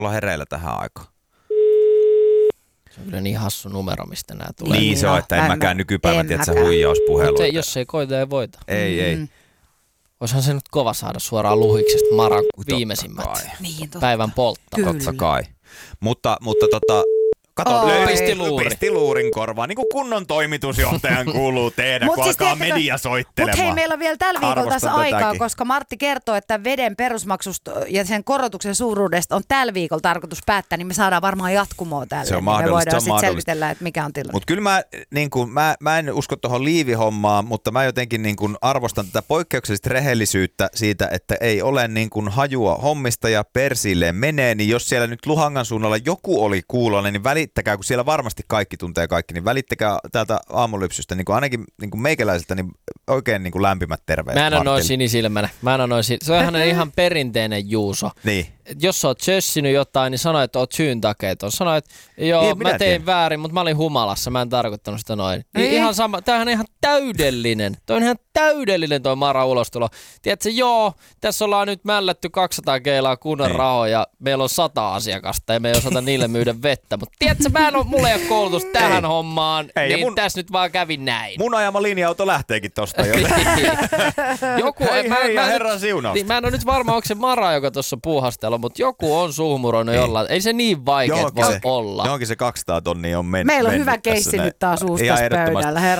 olla hereillä tähän aikaan. Se on kyllä niin hassu numero, mistä nämä tulee. Niin se on, että en mäkään nykypäivän tiedä, että se huijauspuhelu. Mutta jos ei koita, ei voita. Ei. Olisihan se nyt kova saada suoraan Luhiksesta Maran viimeisimmät päivän polttaa. Totta kai. Mutta kato, pisti luurin korvaan, niin kuin kunnon toimitusjohtajan kuuluu tehdä, kun siis alkaa media soittelemaan. Mutta hei, meillä on vielä tällä viikolla taas aikaa, tätäkin. koska Martti kertoo, että veden perusmaksusta ja sen korotuksen suuruudesta on tällä viikolla tarkoitus päättää, niin me saadaan varmaan jatkumoa tälle. Se on niin mahdollista. me voidaan sitten selvitellä, että mikä on tilanne. Mutta kyllä mä en usko tuohon liivihommaan, mutta mä jotenkin niin kuin arvostan tätä poikkeuksellista rehellisyyttä siitä, että ei ole niin kuin hajua hommista ja persilleen menee, niin jos siellä nyt Luhangan suunnalla joku oli kuulonen, niin välittäkää, kun siellä varmasti kaikki tuntee kaikki, niin välittäkää täältä Aamulypsystä, niin kuin ainakin niin kuin meikäläiseltä, niin oikein niin kuin lämpimät terveet. Mä en ole noin sinisilmänä. Se on ihan perinteinen Juuso. Niin. Jos sä oot sössinyt jotain, niin sano, että oot syyn takia. Sano, että joo, niin, mä tein väärin, mutta mä olin humalassa. Mä en tarkoittanut sitä noin. Niin. Ihan sama. Tämähän on ihan täydellinen. Toi on ihan täydellinen toi Mara ulostulo. Tiedätkö, joo, tässä ollaan nyt mällätty 200 keilaa kunnon rahoja. Meillä on 100 asiakasta ja me ei osata niille myydä vettä. Mutta tiedätkö, mulla ei ole koulutus tähän hommaan, niin tässä nyt vaan kävi näin. Mun ajama linja-auto lähteekin tosta jo. Joku, hei ja herran siunausta. Niin, mä en ole nyt varma, onko se Mara, joka tuossa puuhastella, mutta joku on suhmuroinut jollain. Ei se niin vaikea voi olla. Johonkin se 200 tonnia on mennyt. Meillä on hyvä keissi nyt taas uusi tässä pöydällä, herra.